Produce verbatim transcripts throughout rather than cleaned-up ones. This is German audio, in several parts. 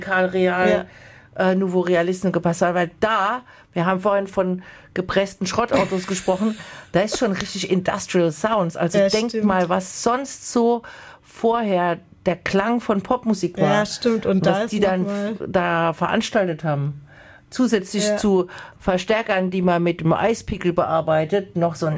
Karl Real, Ja. äh, Nouveau Realisten gepasst hat, weil da, wir haben vorhin von gepressten Schrottautos gesprochen, da ist schon richtig Industrial Sounds. Also Ja, denkt stimmt. mal, was sonst so vorher der Klang von Popmusik war. Ja, stimmt. Und da was ist die noch dann mal- f- da veranstaltet haben. Zusätzlich Ja. zu Verstärkern, die man mit dem Eispickel bearbeitet, noch so ein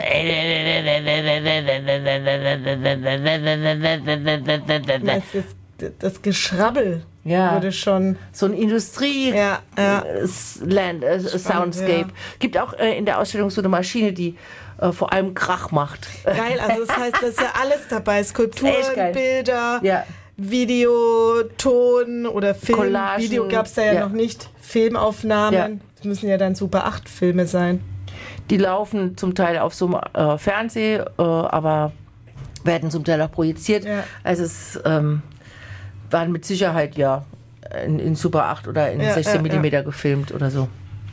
Das, das, das Geschrabbel Ja. wurde schon. so ein Industrie Ja, ja. äh, Land, äh, Soundscape. ja. Gibt auch äh, in der Ausstellung so eine Maschine, die äh, vor allem Krach macht. Geil, also das heißt, da ist ja alles dabei. Skulpturen, Echt geil. Bilder, Ja. Video, Ton oder Film. Collagen, Video gab es da ja, ja. noch nicht. Filmaufnahmen. Ja. Das müssen ja dann Super acht Filme sein. Die laufen zum Teil auf so einem äh, Fernseh, äh, aber werden zum Teil auch projiziert. Ja. Also es ähm, waren mit Sicherheit ja in, in Super acht oder in Ja, sechzehn ja, ja. Millimeter gefilmt oder so.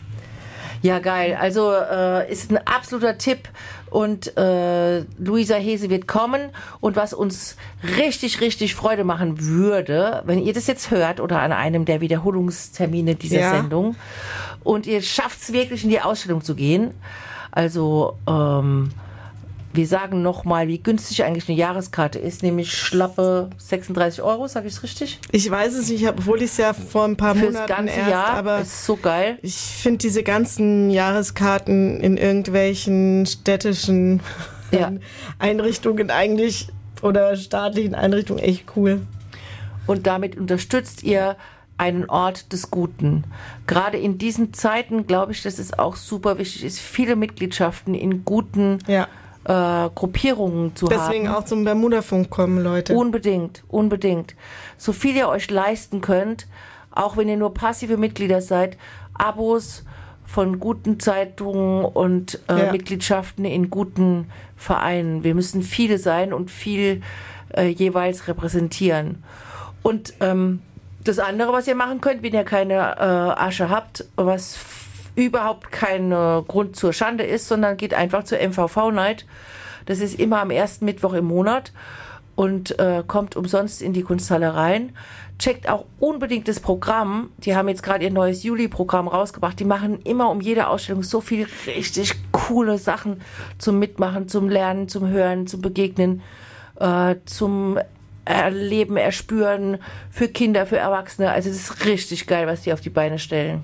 Ja, geil. Also äh, ist ein absoluter Tipp. Und äh, Luisa Hese wird kommen. Und was uns richtig, richtig Freude machen würde, wenn ihr das jetzt hört oder an einem der Wiederholungstermine dieser Ja. Sendung und ihr schafft es wirklich in die Ausstellung zu gehen. Also ähm, wir sagen nochmal, wie günstig eigentlich eine Jahreskarte ist, nämlich schlappe sechsunddreißig Euro, sage ich es richtig? Ich weiß es nicht, obwohl ich es ja vor ein paar Fürs Monaten ganze erst, Jahr aber ist so geil. ich finde diese ganzen Jahreskarten in irgendwelchen städtischen Ja. Einrichtungen eigentlich oder staatlichen Einrichtungen echt cool. Und damit unterstützt ihr einen Ort des Guten. Gerade in diesen Zeiten glaube ich, dass es auch super wichtig ist, viele Mitgliedschaften in guten Ja. äh, Gruppierungen zu Deswegen haben. auch zum Bermuda-Funk kommen, Leute. Unbedingt, unbedingt. So viel ihr euch leisten könnt, auch wenn ihr nur passive Mitglieder seid, Abos von guten Zeitungen und äh, Ja. Mitgliedschaften in guten Vereinen. Wir müssen viele sein und viel äh, jeweils repräsentieren. Und ähm, das andere, was ihr machen könnt, wenn ihr keine äh, Asche habt, was f- überhaupt kein äh, Grund zur Schande ist, sondern geht einfach zur M V V-Night. Das ist immer am ersten Mittwoch im Monat und äh, kommt umsonst in die Kunsthalle rein. Checkt auch unbedingt das Programm. Die haben jetzt gerade ihr neues Juli-Programm rausgebracht. Die machen immer um jede Ausstellung so viel richtig coole Sachen zum Mitmachen, zum Lernen, zum Hören, zum Begegnen, äh, zum Erleben, Erspüren für Kinder, für Erwachsene. Also es ist richtig geil, was die auf die Beine stellen.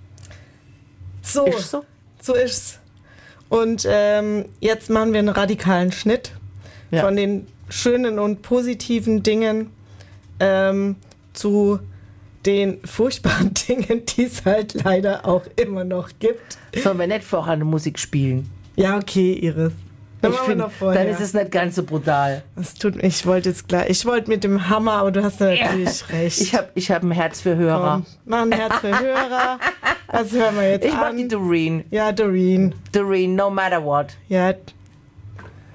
So, Ist so? so ist's. Und ähm, jetzt machen wir einen radikalen Schnitt Ja. von den schönen und positiven Dingen ähm, zu den furchtbaren Dingen, die es halt leider auch immer noch gibt. Sollen wir nicht vorher eine Musik spielen? Ja, okay, Iris. Dann Ich machen wir find, noch vorher. dann ist es nicht ganz so brutal. Das tut, ich wollte jetzt gleich, ich wollte mit dem Hammer, aber du hast natürlich recht. Ich habe ich hab ein Herz für Hörer. Komm, mach ein Herz für Hörer. Was hören wir jetzt Ich mach an? die Doreen. Ja, Doreen. Doreen, no matter what. Ja,